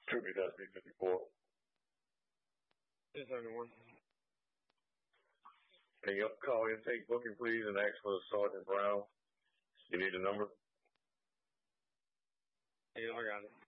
Tribute SB54. Yes, everyone. Can you call intake booking, please, and ask for Sergeant Brown? You need a number? Yeah, I got it.